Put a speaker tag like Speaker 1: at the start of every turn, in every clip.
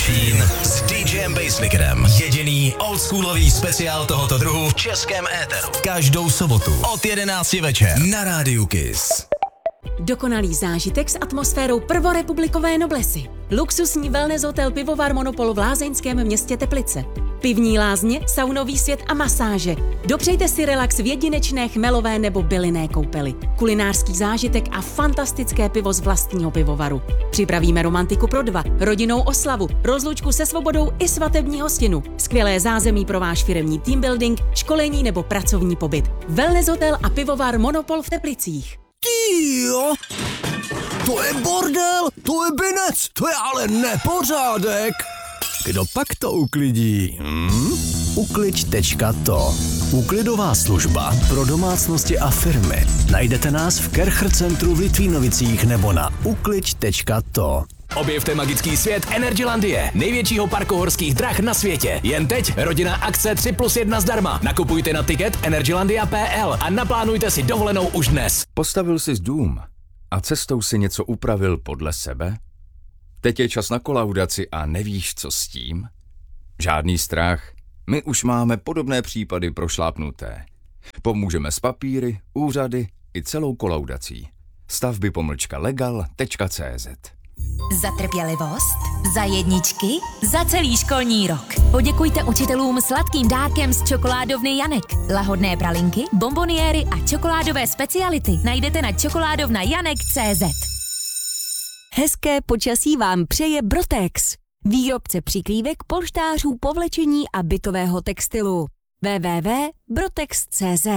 Speaker 1: Machine s DJem Basslickerem. Jediný oldschoolový speciál tohoto druhu v českém éteru. Každou sobotu od 11 večer na Rádiu Kiss.
Speaker 2: Dokonalý zážitek s atmosférou prvorepublikové noblesy. Luxusní wellness hotel Pivovar Monopol v lázeňském městě Teplice. Pivní lázně, saunový svět a masáže. Dopřejte si relax v jedinečné chmelové nebo bylinné koupeli. Kulinářský zážitek a fantastické pivo z vlastního pivovaru. Připravíme romantiku pro dva, rodinnou oslavu, rozlučku se svobodou i svatební hostinu. Skvělé zázemí pro váš firemní team building, školení nebo pracovní pobyt. Wellness hotel a Pivovar Monopol v Teplicích.
Speaker 3: Tíjo, to je bordel, to je binec, to je ale nepořádek. Kdo pak to uklidí? Ukliď.to. Úklidová služba pro domácnosti a firmy. Najdete nás v Kercher centru v Litvínovicích nebo na ukliď.to.
Speaker 4: Objevte magický svět Energylandie, největšího parku horských drah na světě. Jen teď rodinná akce 3+1 zdarma. Nakupujte na tiket energylandia.pl a naplánujte si dovolenou už dnes.
Speaker 5: Postavil jsi dům a cestou si něco upravil podle sebe? Teď je čas na kolaudaci a nevíš, co s tím? Žádný strach, my už máme podobné případy prošlápnuté. Pomůžeme s papíry, úřady i celou kolaudací. Stavby-legal.cz.
Speaker 6: Za trpělivost, za jedničky, za celý školní rok. Poděkujte učitelům sladkým dárkem z čokoládovny Janek. Lahodné pralinky, bomboniéry a čokoládové speciality najdete na čokoládovnajanek.cz.
Speaker 2: Hezké počasí vám přeje Brotex, výrobce přikrývek, polštářů, povlečení a bytového textilu. www.brotex.cz.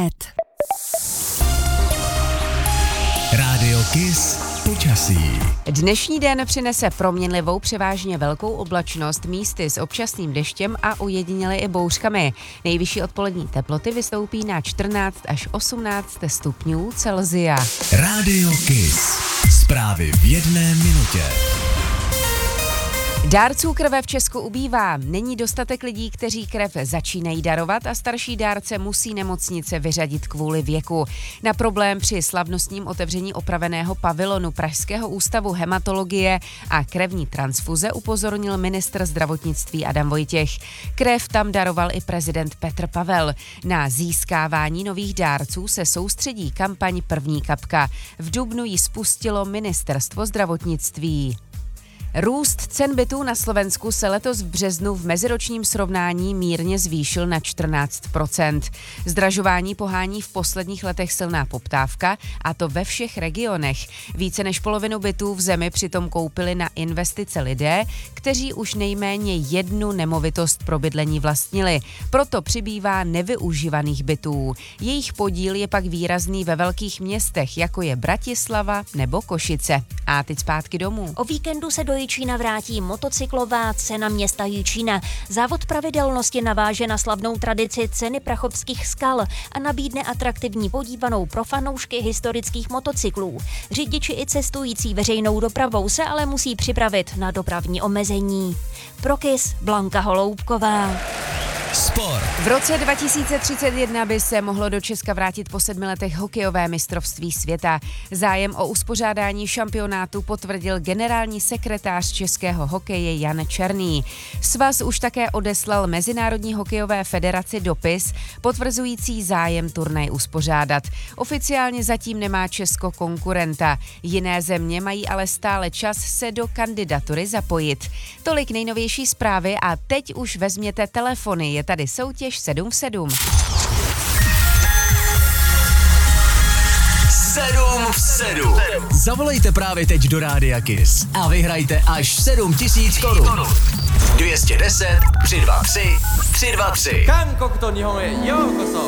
Speaker 1: Rádio Kiss počasí.
Speaker 7: Dnešní den přinese proměnlivou převážně velkou oblačnost, místy s občasným deštěm a ojediněle i bouřkami. Nejvyšší odpolední teploty vystoupí na 14 až 18 stupňů Celsia.
Speaker 1: Rádio Kiss. Zprávy v jedné minutě.
Speaker 7: Dárců krve v Česku ubývá. Není dostatek lidí, kteří krev začínají darovat a starší dárce musí nemocnice vyřadit kvůli věku. Na problém při slavnostním otevření opraveného pavilonu Pražského ústavu hematologie a krevní transfuze upozornil ministr zdravotnictví Adam Vojtěch. Krev tam daroval i prezident Petr Pavel. Na získávání nových dárců se soustředí kampaň První kapka. V dubnu ji spustilo ministerstvo zdravotnictví. Růst cen bytů na Slovensku se letos v březnu v meziročním srovnání mírně zvýšil na 14%. Zdražování pohání v posledních letech silná poptávka, a to ve všech regionech. Více než polovinu bytů v zemi přitom koupili na investice lidé, kteří už nejméně jednu nemovitost pro bydlení vlastnili. Proto přibývá nevyužívaných bytů. Jejich podíl je pak výrazný ve velkých městech, jako je Bratislava nebo Košice. A teď zpátky domů.
Speaker 8: O víkendu se do Jičína vrátí motocyklová cena města Jičína. Závod pravidelnosti naváže na slavnou tradici ceny prachovských skal a nabídne atraktivní podívanou pro fanoušky historických motocyklů. Řidiči i cestující veřejnou dopravou se ale musí připravit na dopravní omezení. Pro Kiss Blanka Holoubková.
Speaker 1: Sport.
Speaker 7: V roce 2031 by se mohlo do Česka vrátit po 7 letech hokejové mistrovství světa. Zájem o uspořádání šampionátu potvrdil generální sekretář českého hokeje Jan Černý. Svaz už také odeslal Mezinárodní hokejové federaci dopis potvrzující zájem turnaj uspořádat. Oficiálně zatím nemá Česko konkurenta. Jiné země mají ale stále čas se do kandidatury zapojit. Tolik nejnovější zprávy a teď už vezměte telefony. Je tady soutěž 7 v 7.
Speaker 1: 7 v 7. Zavolejte právě teď do Rádia Kiss a vyhrajte až 7 000 korun. 210 323 323.